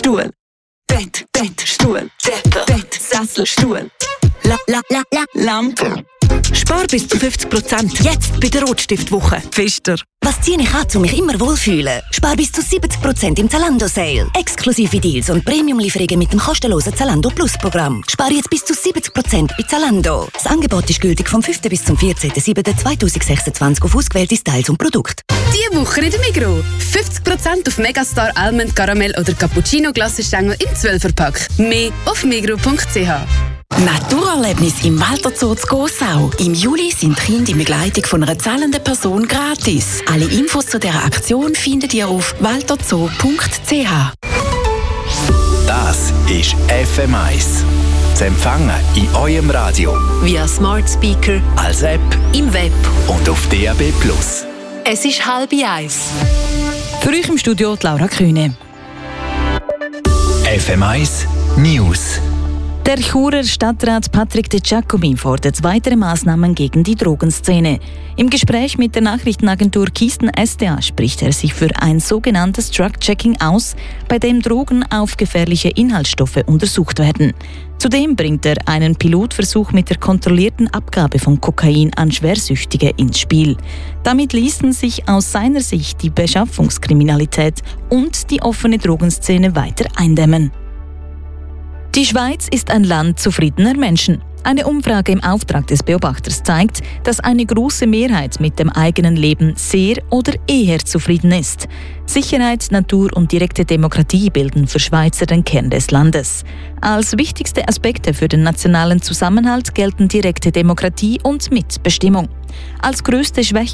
Stuhl. Bett, Stuhl. Bett, Sessel, Stuhl. Lampe. Spar bis zu 50% jetzt bei der Rotstiftwoche. Pfister. Was ziehe ich an, um mich immer wohlfühlen? Spar bis zu 70% im Zalando-Sale. Exklusive Deals und Premium-Lieferungen mit dem kostenlosen Zalando Plus-Programm. Spar jetzt bis zu 70% bei Zalando. Das Angebot ist gültig vom 5. bis zum 14.07.2026 auf ausgewählte Styles und Produkte. Diese Woche in der Migros. 50% auf Megastar Almond Caramel oder Cappuccino Glassenstängel im 12er-Pack. Mehr auf migros.ch. Naturerlebnis im Walter Zoo zu Gossau. Im Juli sind Kinder in Begleitung von einer zahlenden Person gratis. Alle Infos zu dieser Aktion findet ihr auf walterzoo.ch. Das ist FM1. Zu empfangen in eurem Radio. Via Smart Speaker, Als App im Web. und auf DAB+. Es ist 12:30. Für euch im Studio die Laura Kühne. FM1 News. Der Churer Stadtrat Patrick de Giacomi fordert weitere Maßnahmen gegen die Drogenszene. Im Gespräch mit der Nachrichtenagentur Kisten SDA spricht er sich für ein sogenanntes Drug-Checking aus, bei dem Drogen auf gefährliche Inhaltsstoffe untersucht werden. Zudem bringt er einen Pilotversuch mit der kontrollierten Abgabe von Kokain an Schwersüchtige ins Spiel. Damit ließen sich aus seiner Sicht die Beschaffungskriminalität und die offene Drogenszene weiter eindämmen. Die Schweiz ist ein Land zufriedener Menschen. Eine Umfrage im Auftrag des Beobachters zeigt, dass eine große Mehrheit mit dem eigenen Leben sehr oder eher zufrieden ist. Sicherheit, Natur und direkte Demokratie bilden für Schweizer den Kern des Landes. Als wichtigste Aspekte für den nationalen Zusammenhalt gelten direkte Demokratie und Mitbestimmung. Als größte Schwäche